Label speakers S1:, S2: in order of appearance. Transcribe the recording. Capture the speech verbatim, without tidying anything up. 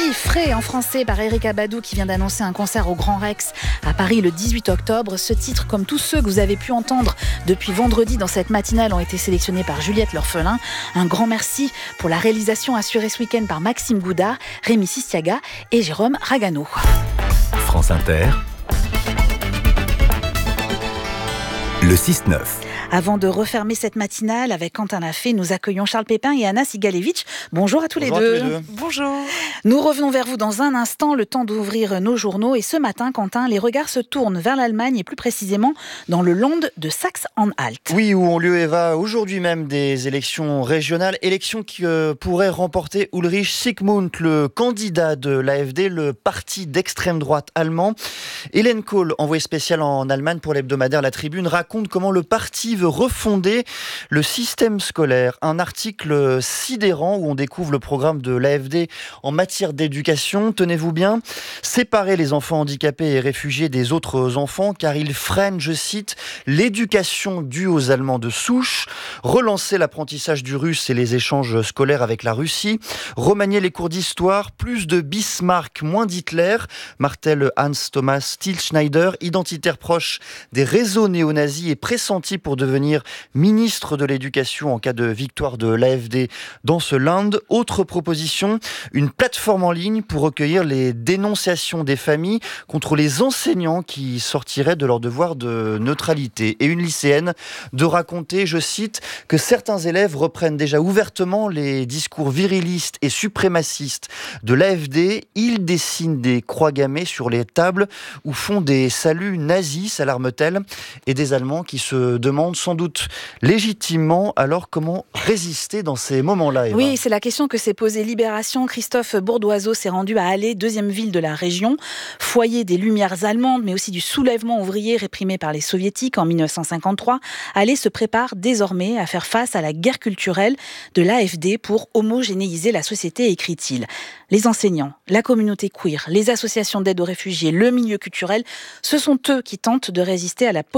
S1: Merci, frais en français par Erykah Badu qui vient d'annoncer un concert au Grand Rex à Paris le dix-huit octobre. Ce titre, comme tous ceux que vous avez pu entendre depuis vendredi dans cette matinale, ont été sélectionnés par Juliette L'Orphelin. Un grand merci pour la réalisation assurée ce week-end par Maxime Goudard, Rémi Sistiaga et Jérôme Ragano.
S2: France Inter, le six neuf.
S1: Avant de refermer cette matinale avec Quentin Lafay, nous accueillons Charles Pépin et Anna Sigalevitch. Bonjour à tous les
S3: Bonjour
S1: deux.
S3: à tous les deux.
S4: Bonjour.
S1: Nous revenons vers vous dans un instant, le temps d'ouvrir nos journaux. Et ce matin, Quentin, les regards se tournent vers l'Allemagne et plus précisément dans le Land de Saxe-Anhalt.
S3: Oui, où ont lieu, Eva, aujourd'hui même des élections régionales. Élections qui euh, pourraient remporter Ulrich Sigmund, le candidat de l'A F D, le parti d'extrême droite allemand. Hélène Kohl, envoyée spéciale en Allemagne pour l'hebdomadaire La Tribune, raconte comment le parti veut refonder le système scolaire. Un article sidérant où on découvre le programme de l'A F D en matière d'éducation. Tenez-vous bien, séparer les enfants handicapés et réfugiés des autres enfants car ils freinent, je cite, l'éducation due aux Allemands de souche, relancer l'apprentissage du russe et les échanges scolaires avec la Russie, remanier les cours d'histoire, plus de Bismarck, moins d'Hitler, martèle Hans-Thomas Stilschneider, identitaire proche des réseaux néo-nazis et pressenti pour devenir ministre de l'Éducation en cas de victoire de l'A F D dans ce Land. Autre proposition, une plateforme en ligne pour recueillir les dénonciations des familles contre les enseignants qui sortiraient de leur devoir de neutralité. Et une lycéenne de raconter, je cite, que certains élèves reprennent déjà ouvertement les discours virilistes et suprémacistes de l'A F D. Ils dessinent des croix gammées sur les tables ou font des saluts nazis, s'alarme-t-elle, et des Allemands qui se demandent sans doute légitimement alors comment résister dans ces moments-là, Eva.
S1: Oui, c'est la question que s'est posée Libération. Christophe Bourdoiseau s'est rendu à Halle, deuxième ville de la région, foyer des Lumières allemandes, mais aussi du soulèvement ouvrier réprimé par les soviétiques en dix-neuf cent cinquante-trois. Halle se prépare désormais à faire face à la guerre culturelle de l'A F D pour homogénéiser la société, écrit-il. Les enseignants, la communauté queer, les associations d'aide aux réfugiés, le milieu culturel, ce sont eux qui tentent de résister à la